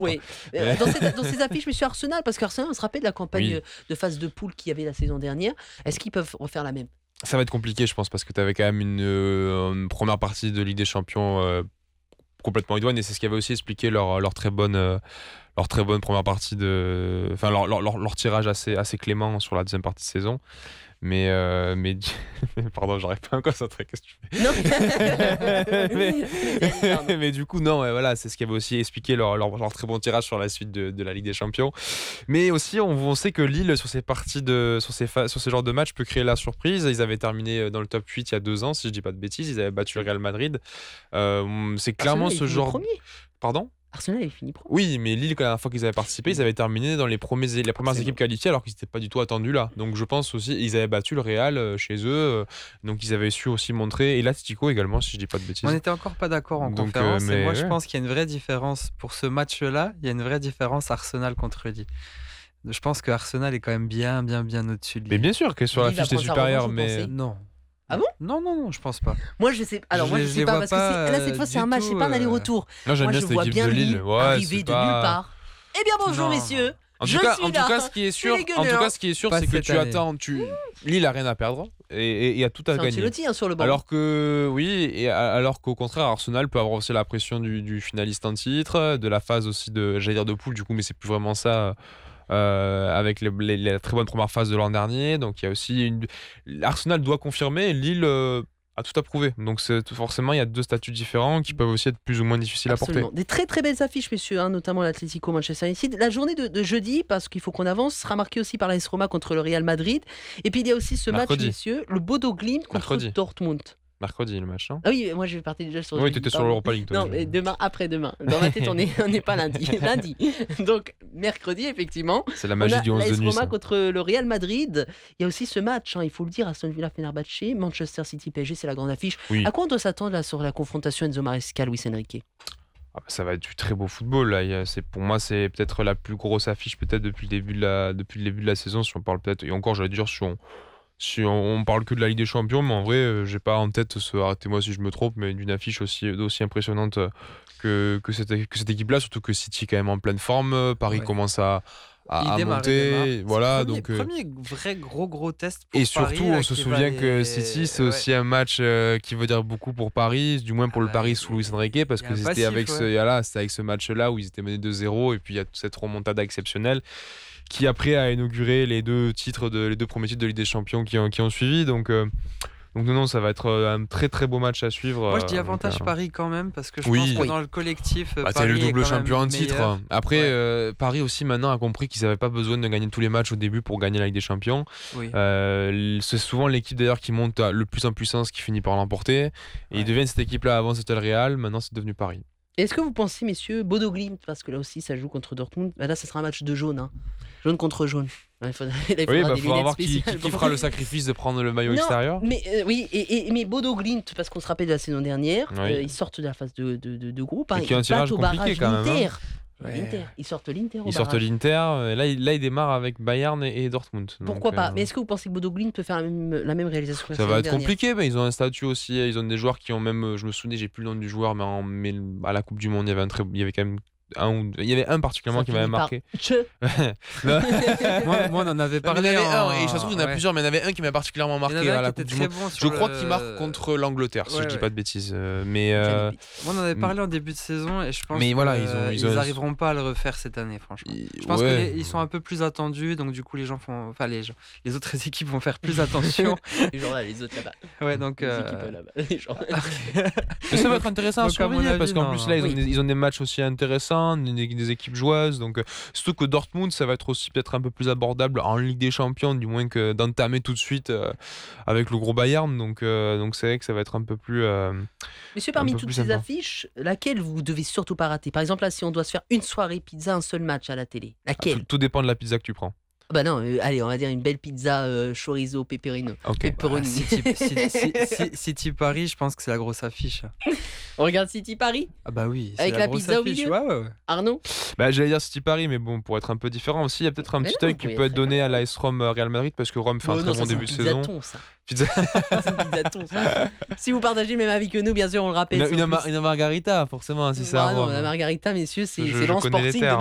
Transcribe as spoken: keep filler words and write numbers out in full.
Oui, euh, dans, ces, dans ces affiches, monsieur Arsenal, parce qu'Arsenal, on se rappelle de la campagne oui. de phase de poule qu'il y avait la saison dernière. Est-ce qu'ils peuvent refaire la même ? Ça va être compliqué, je pense, parce que tu avais quand même une, euh, une première partie de Ligue des Champions euh, complètement idoine, et c'est ce qui avait aussi expliqué leur, leur, très, bonne, euh, leur très bonne première partie de. Enfin, leur, leur, leur, leur tirage assez, assez clément sur la deuxième partie de saison. Mais, euh, mais pardon, j'arrive pas à me concentrer. Qu'est-ce que tu fais ? Non. mais, mais du coup, non, ouais, voilà, c'est ce qui avait aussi expliqué leur, leur, leur très bon tirage sur la suite de, de la Ligue des Champions. Mais aussi, on, on sait que Lille, sur ces parties de, sur ces, fa- sur ces genres de matchs, peut créer la surprise. Ils avaient terminé dans le top huit il y a deux ans, si je dis pas de bêtises. Ils avaient battu le Real Madrid. Euh, c'est clairement Arsenal, ce genre. Premier. Pardon ? Arsenal est fini pro. Oui, mais Lille, la dernière fois qu'ils avaient participé, ils avaient terminé dans les, premiers, les premières c'est équipes bon. qualifiées alors qu'ils n'étaient pas du tout attendus là. Donc je pense aussi, ils avaient battu le Real chez eux, donc ils avaient su aussi montrer, et l'Atlético également, si je dis pas de bêtises. On n'était encore pas d'accord en donc, conférence, euh, mais et moi ouais. je pense qu'il y a une vraie différence pour ce match-là, il y a une vraie différence Arsenal contre Lille. Je pense que Arsenal est quand même bien, bien, bien au-dessus de Lille. Mais bien sûr que sur la fiche, c'est supérieur, mais. Non. Ah bon ? Non, non, non, je pense pas. Moi, je sais. Alors, je moi, les, je sais pas, parce pas, que là, cette fois, c'est un match, c'est pas un aller-retour. Non, j'aime moi, bien je cette vois équipe bien de Lille. Lille Ouais, arriver de pas... nulle part. Eh bien, bonjour, non. messieurs. En je tout cas, suis en tout là. cas, ce qui est sûr, en tout cas, ce qui est sûr, Pas c'est que cette tu année. attends, tu Lille a rien à perdre et il y a tout à C'est gagner. Ancelotti hein, sur le banc. Alors que oui, et alors qu'au contraire, Arsenal peut avoir aussi la pression du, du finaliste en titre, de la phase aussi de, j'allais dire de poule du coup, mais c'est plus vraiment ça. Euh, avec les, les, les très bonnes premières phases de l'an dernier, donc il y a aussi une... Arsenal doit confirmer, Lille euh, a tout à prouver, donc c'est, forcément il y a deux statuts différents qui peuvent aussi être plus ou moins difficiles Absolument. à porter. Des très très belles affiches, messieurs, hein, notamment l'Atlético Manchester United. La journée de, de jeudi, parce qu'il faut qu'on avance, sera marquée aussi par l'A S Roma contre le Real Madrid, et puis il y a aussi ce Mercredi. match, messieurs, le Bodo Glimt contre Mercredi. Dortmund. Mercredi le match, non ? Ah oui, moi je vais partir déjà sur le Oui, tu étais sur l'Europa League. Toi, non, je... mais demain, après-demain. Dans ma tête, on n'est on est pas lundi. lundi. Donc, mercredi, effectivement. C'est la magie du onze de nuit. Roma contre le Real Madrid. Il y a aussi ce match, hein, il faut le dire, Aston Villa Fenerbahçe, Manchester City P S G, c'est la grande affiche. Oui. À quoi on doit s'attendre là, sur la confrontation Enzo Maresca, Luis Enrique ? Ah bah ça va être du très beau football là. Il y a, c'est, pour moi, c'est peut-être la plus grosse affiche peut-être depuis le début de la, depuis le début de la saison. Si on parle peut-être, et encore, j'allais dire, si on, si on, on parle que de la Ligue des Champions, mais en vrai, euh, j'ai pas en tête, ce, arrêtez-moi si je me trompe, mais d'une affiche aussi, aussi impressionnante que, que, cette, que cette équipe-là, surtout que City est quand même en pleine forme. Paris ouais. commence à, à, à démarre, monter. Voilà, premier, donc, euh... premier vrai gros gros test pour et Paris, surtout, là, on se souvient les... que City, c'est ouais. aussi un match euh, qui veut dire beaucoup pour Paris, du moins pour ah, le Paris sous Luis Enrique, parce que c'était, passif, avec ouais. ce, voilà, c'était avec ce match-là où ils étaient menés deux zéro, et puis il y a toute cette remontada exceptionnelle qui après a inauguré les deux titres de, les deux premiers titres de Ligue des Champions qui ont, qui ont suivi. Donc, euh, donc non, non, ça va être un très très beau match à suivre. Moi je dis avantage donc, euh... Paris quand même, parce que je oui. pense que oui. dans le collectif, bah, Paris c'est le double champion en titre. Meilleur. Après, ouais. euh, Paris aussi maintenant a compris qu'ils n'avaient pas besoin de gagner tous les matchs au début pour gagner la Ligue des Champions. Oui. Euh, c'est souvent l'équipe d'ailleurs qui monte le plus en puissance qui finit par l'emporter. Et ouais. ils deviennent cette équipe-là. Avant c'était le Real, maintenant c'est devenu Paris. Est-ce que vous pensez, messieurs, Bodo Glimt, parce que là aussi ça joue contre Dortmund, bah là ça sera un match de jaune, hein. Jaune contre jaune. Il faudra, il faudra oui, il bah, faudra voir qui, qui, qui fera le sacrifice de prendre le maillot non, extérieur. Mais, euh, oui, et, et, mais Bodo Glimt, parce qu'on se rappelle de la saison dernière, oui. euh, ils sortent de la phase de, de, de, de groupe. Hein, et qui est un tirage compliqué quand même. L'Inter. Hein. Ouais. L'Inter. Ils sortent l'Inter au Ils barrage. sortent l'Inter, et là, il, là ils démarrent avec Bayern et, et Dortmund. Pourquoi donc, pas euh... Mais est-ce que vous pensez que Bodo Glimt peut faire la même, la même réalisation que la Ça va être dernière compliqué, mais ils ont un statut aussi, ils ont des joueurs qui ont même, je me souviens, j'ai plus le nom du joueur, mais, en, mais à la Coupe du Monde, il y avait, un très, il y avait quand même un, il y avait un particulièrement ça qui m'avait marqué. moi, moi, on en avait parlé. Il y en avait en... un, et je trouve qu'il y en a ouais. plusieurs, mais il y en avait un qui m'avait particulièrement marqué à la Coupe du Monde. Bon je crois le... qu'il marque contre l'Angleterre, si ouais, je dis ouais. pas de bêtises. Mais euh... moi, on en avait parlé en début de saison, et je pense mais voilà, qu'ils ils, ont, ils, ils arriveront pas à le refaire cette année, franchement. Il... Je pense ouais. qu'ils sont un peu plus attendus, donc du coup, les gens font, enfin les gens, les autres équipes vont faire plus attention. Les gens là, les autres là-bas. Ouais, donc. Les euh... équipes là-bas. Les gens. Mais ça va être intéressant à surveiller, parce qu'en plus là, ils ont des matchs aussi intéressants, des équipes joueuses, donc. Surtout que Dortmund, ça va être aussi peut-être un peu plus abordable en Ligue des Champions, du moins que d'entamer tout de suite euh, avec le gros Bayern. Donc, euh, donc c'est vrai que ça va être un peu plus. Euh, Messieurs, parmi toutes ces sympa. affiches, laquelle vous devez surtout pas rater ? Par exemple, là, si on doit se faire une soirée pizza, un seul match à la télé, laquelle ? ah, tout, tout dépend de la pizza que tu prends. Bah non, euh, allez, on va dire une belle pizza euh, chorizo pepperino. Ok. Pepperoni. City, City- City- City Paris, je pense que c'est la grosse affiche. On regarde City Paris, Ah bah oui, c'est Avec la, la grosse pizza au affiche. milieu. Ouais, ouais, ouais. Arnaud. Bah, j'allais dire City Paris, mais bon, pour être un peu différent aussi, il y a peut-être un Mais petit non, œil vous qui pouvez peut être être- donné à l'A S Rome euh, Real Madrid parce que Rome fait un Oh très non, bon ça, c'est début de un saison. pizzaton, ça. Pizza- C'est un pizzaton, ça. Si vous partagez le même avis que nous, bien sûr, on le rappelle. Une, c'est une en mar- plus- une margarita, forcément, si c'est à Ah non, Rome. la margarita, messieurs, c'est Je- c'est je dans connais les Sporting termes.